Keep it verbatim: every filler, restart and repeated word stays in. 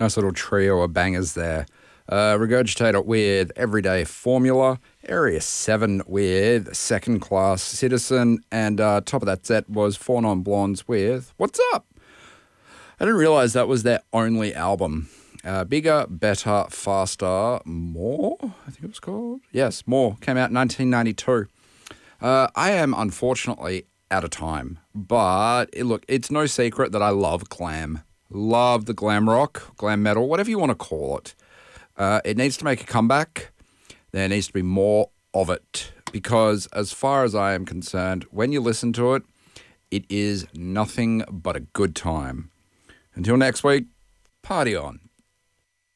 Nice little trio of bangers there. Uh, Regurgitator with Everyday Formula, Area seven with Second Class Citizen, and uh, top of that set was Four Non Blondes with What's Up? I didn't realise that was their only album. Uh, Bigger, Better, Faster, More, I think it was called. Yes, More, came out in nineteen ninety-two. Uh, I am unfortunately out of time, but it, look, it's no secret that I love glam. Love the glam rock, glam metal, whatever you want to call it. Uh, it needs to make a comeback. There needs to be more of it because as far as I am concerned, when you listen to it, it is nothing but a good time. Until next week, party on.